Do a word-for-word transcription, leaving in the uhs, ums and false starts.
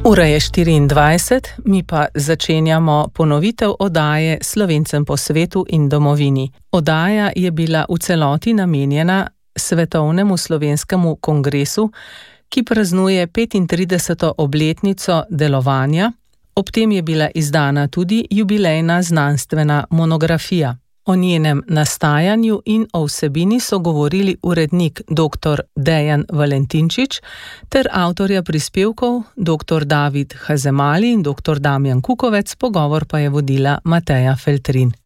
Ura je štiriindvajset, mi pa začenjamo ponovitev oddaje Slovencem po svetu in domovini. Oddaja je bila v celoti namenjena Svetovnemu slovenskemu kongresu, ki praznuje petintrideseto obletnico delovanja, ob tem je bila izdana tudi jubilejna znanstvena monografija. O njenem nastajanju in o vsebini so govorili urednik doktor Dejan Valentinčič ter avtorja prispevkov doktor David Hazemali in doktor Damjan Kukovec, pogovor pa je vodila Mateja Feltrin.